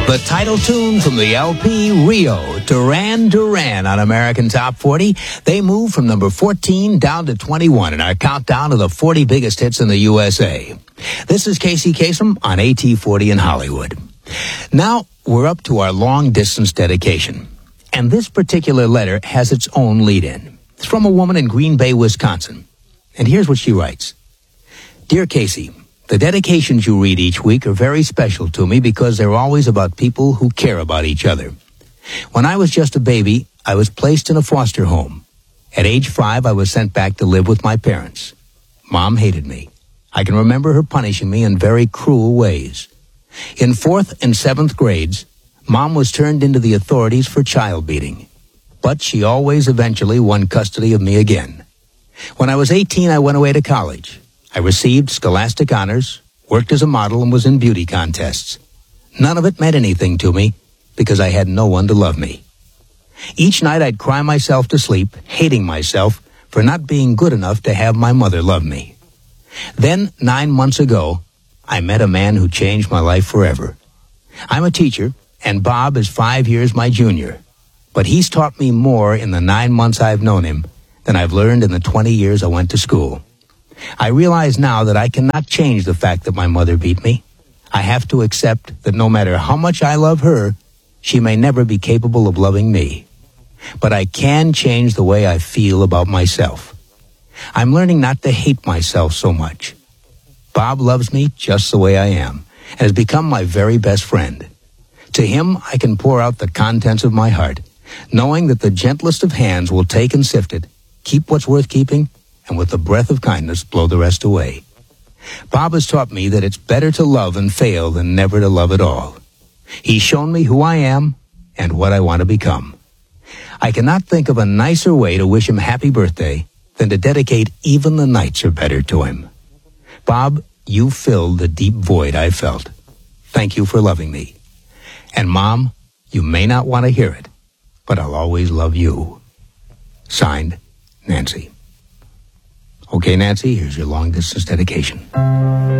The title tune from the LP Rio, Duran Duran on American Top 40. They moved from number 14 down to 21 in our countdown of the 40 biggest hits in the USA. This is Casey Kasem on AT40 in Hollywood. Now, we're up to our long-distance dedication. And this particular letter has its own lead-in. It's from a woman in Green Bay, Wisconsin. And here's what she writes. Dear Casey, the dedications you read each week are very special to me because they're always about people who care about each other. When I was just a baby, I was placed in a foster home. At age 5, I was sent back to live with my parents. Mom hated me. I can remember her punishing me in very cruel ways. In 4th and 7th grades, Mom was turned into the authorities for child beating. But she always eventually won custody of me again. When I was 18, I went away to college. I received scholastic honors, worked as a model, and was in beauty contests. None of it meant anything to me because I had no one to love me. Each night I'd cry myself to sleep, hating myself for not being good enough to have my mother love me. Then, 9 months ago, I met a man who changed my life forever. I'm a teacher, and Bob is 5 years my junior. But he's taught me more in the 9 months I've known him than I've learned in the 20 years I went to school. I realize now that I cannot change the fact that my mother beat me. I have to accept that no matter how much I love her, she may never be capable of loving me. But I can change the way I feel about myself. I'm learning not to hate myself so much. Bob loves me just the way I am and has become my very best friend. To him, I can pour out the contents of my heart, knowing that the gentlest of hands will take and sift it, keep what's worth keeping, and with a breath of kindness blow the rest away. Bob has taught me that it's better to love and fail than never to love at all. He's shown me who I am and what I want to become. I cannot think of a nicer way to wish him happy birthday than to dedicate Even the Nights Are Better to him. Bob, you filled the deep void I felt. Thank you for loving me. And Mom, you may not want to hear it, but I'll always love you. Signed, Nancy. Okay, Nancy, here's your long-distance dedication.